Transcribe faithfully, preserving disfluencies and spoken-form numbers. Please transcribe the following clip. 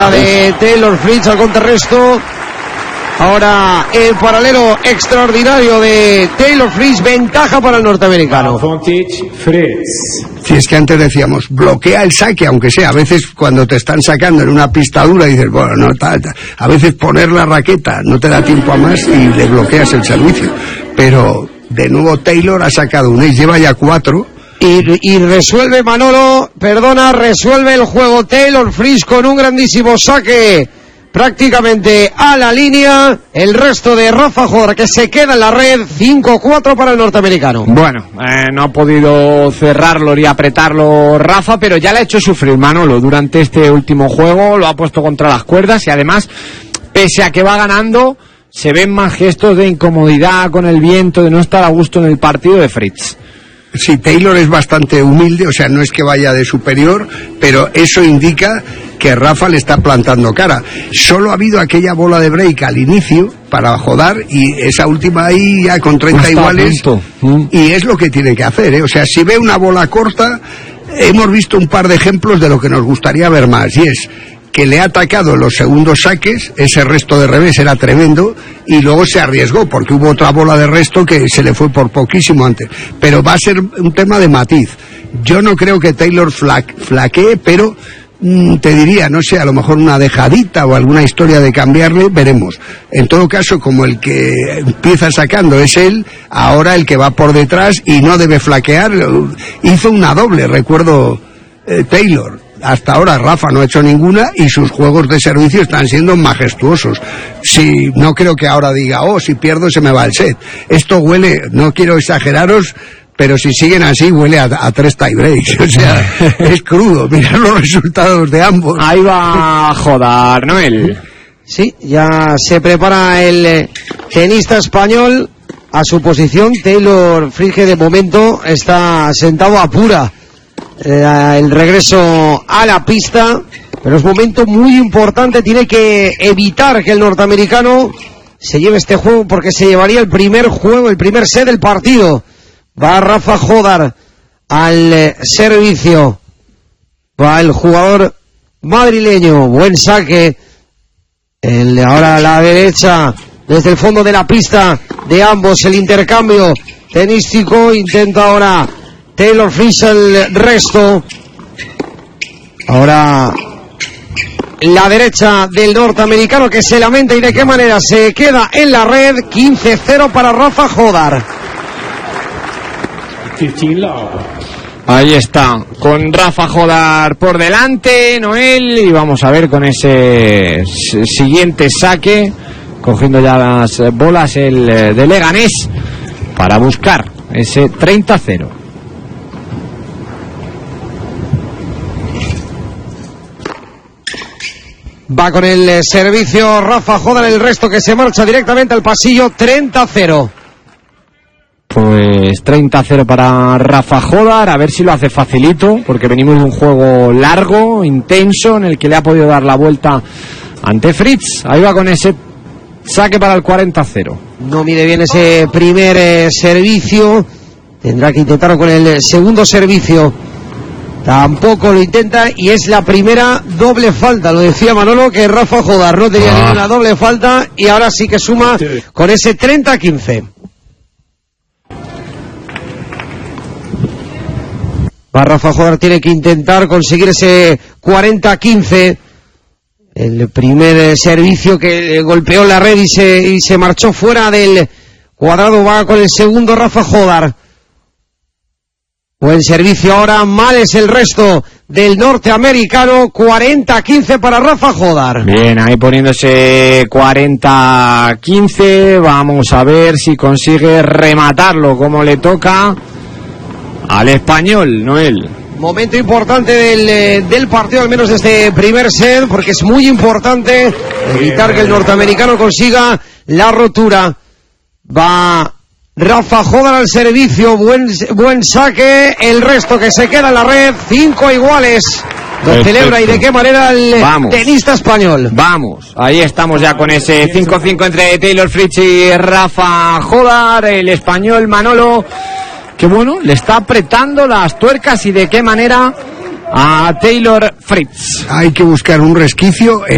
de Taylor Fritz al contrarresto. Ahora el paralelo extraordinario de Taylor Fritz, ventaja para el norteamericano. Fritz. Si es que antes decíamos, bloquea el saque, aunque sea, a veces cuando te están sacando en una pista dura dices, bueno, no, tal, tal. A veces poner la raqueta no te da tiempo a más y le bloqueas el servicio. Pero de nuevo Taylor ha sacado un ace, lleva ya cuatro. Y, y resuelve Manolo, perdona, resuelve el juego Taylor Fritz con un grandísimo saque prácticamente a la línea. El resto de Rafa Jodar que se queda en la red. Cinco cuatro para el norteamericano. Bueno, eh, no ha podido cerrarlo ni apretarlo Rafa, pero ya le ha hecho sufrir Manolo durante este último juego. Lo ha puesto contra las cuerdas y además, pese a que va ganando, se ven más gestos de incomodidad con el viento, de no estar a gusto en el partido de Fritz. Sí, Taylor es bastante humilde, o sea, no es que vaya de superior, pero eso indica que Rafa le está plantando cara. Solo ha habido aquella bola de break al inicio para Jodar y esa última ahí ya con treinta iguales, mm. y es lo que tiene que hacer, ¿eh? O sea, si ve una bola corta, hemos visto un par de ejemplos de lo que nos gustaría ver más, y es que le ha atacado los segundos saques, ese resto de revés era tremendo, y luego se arriesgó, porque hubo otra bola de resto que se le fue por poquísimo antes. Pero va a ser un tema de matiz. Yo no creo que Taylor fla- flaquee, pero mmm, te diría, no sé, a lo mejor una dejadita o alguna historia de cambiarle, veremos. En todo caso, como el que empieza sacando es él, ahora el que va por detrás y no debe flaquear, hizo una doble, recuerdo eh, Taylor. Hasta ahora Rafa no ha hecho ninguna y sus juegos de servicio están siendo majestuosos. Si no creo que ahora diga, oh, si pierdo se me va el set. Esto huele, no quiero exageraros, pero si siguen así huele a, a tres tie breaks. O sea, es crudo. Mirad los resultados de ambos. Ahí va a Jodar, Noel. Sí, ya se prepara el tenista español a su posición. Taylor Fritz, que de momento está sentado a pura. Eh, el regreso a la pista, pero es momento muy importante, tiene que evitar que el norteamericano se lleve este juego porque se llevaría el primer juego, el primer set del partido. Va Rafa Jodar al eh, servicio, va el jugador madrileño, buen saque, el, ahora a la derecha desde el fondo de la pista de ambos, el intercambio tenístico, intenta ahora Taylor Fritz el resto. Ahora la derecha del norteamericano que se lamenta y de qué manera se queda en la red. Quince cero para Rafa Jodar. Ahí está, con Rafa Jodar por delante, Noel, y vamos a ver con ese siguiente saque, cogiendo ya las bolas el de Leganés para buscar ese treinta cero. Va con el servicio Rafa Jodar, el resto que se marcha directamente al pasillo. Treinta cero. Pues treinta cero para Rafa Jodar, a ver si lo hace facilito, porque venimos de un juego largo, intenso, en el que le ha podido dar la vuelta ante Fritz. Ahí va con ese saque para el cuarenta cero. No mide bien ese primer eh, servicio, tendrá que intentarlo con el segundo servicio. Tampoco lo intenta y es la primera doble falta. Lo decía Manolo, que Rafa Jodar no tenía ah. ninguna doble falta y ahora sí que suma con ese treinta quince. Va Rafa Jodar, tiene que intentar conseguir ese cuarenta quince. El primer servicio que golpeó la red y se, y se marchó fuera del cuadrado. Va con el segundo Rafa Jodar. Buen servicio ahora, mal es el resto del norteamericano. Cuarenta quince para Rafa Jodar. Bien, ahí poniéndose cuarenta quince. Vamos a ver si consigue rematarlo como le toca al español, Noel. Momento importante del, del partido, al menos de este primer set, porque es muy importante evitar que el norteamericano consiga la rotura. Va Rafa Jodar al servicio, buen, buen saque, el resto que se queda en la red, cinco iguales. Lo Perfecto. Celebra y de qué manera el Vamos. tenista español. Vamos, ahí estamos ya con ese cinco cinco entre Taylor Fritz y Rafa Jodar, el español Manolo, que bueno, le está apretando las tuercas y de qué manera a Taylor Fritz. Hay que buscar un resquicio. Eh...